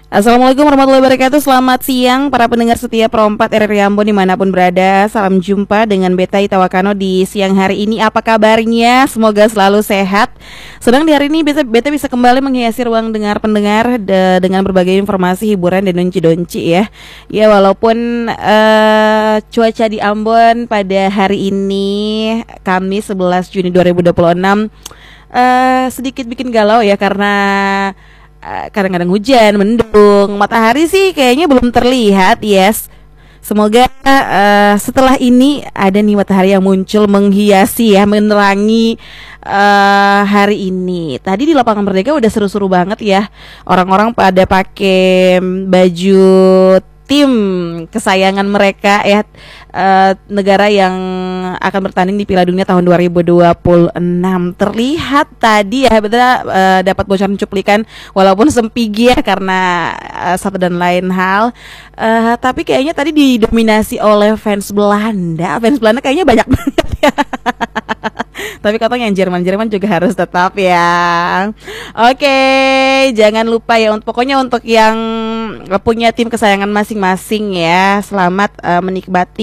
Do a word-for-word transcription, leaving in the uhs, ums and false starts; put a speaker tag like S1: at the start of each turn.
S1: Assalamualaikum warahmatullahi wabarakatuh. Selamat siang para pendengar setia Pro empat R R I Ambon dimanapun berada. Salam jumpa dengan Beta Itawakano di siang hari ini. Apa kabarnya? Semoga selalu sehat. Sedang di hari ini Beta, Beta bisa kembali menghiasi ruang dengar pendengar de, dengan berbagai informasi, hiburan dan donci-donci ya. Ya walaupun uh, cuaca di Ambon pada hari ini Kamis sebelas Juni dua ribu dua puluh enam uh, sedikit bikin galau ya karena Uh, kadang-kadang hujan, mendung, matahari sih kayaknya belum terlihat. Yes, semoga uh, setelah ini ada nih matahari yang muncul menghiasi ya, menerangi uh, hari ini. Tadi di lapangan Merdeka udah seru-seru banget ya. Orang-orang pada pakai baju tim kesayangan mereka ya, uh, negara yang akan bertanding di Piala Dunia tahun dua ribu dua puluh enam. Terlihat tadi ya betul uh, dapat bocoran cuplikan walaupun sempigi ya karena uh, satu dan lain hal. Uh, tapi kayaknya tadi didominasi oleh fans Belanda. Fans Belanda kayaknya banyak banget ya. Tapi katanya yang Jerman-Jerman juga harus tetap ya. Oke, jangan lupa ya untuk pokoknya untuk yang punya tim kesayangan masing-masing ya, selamat uh, menikmati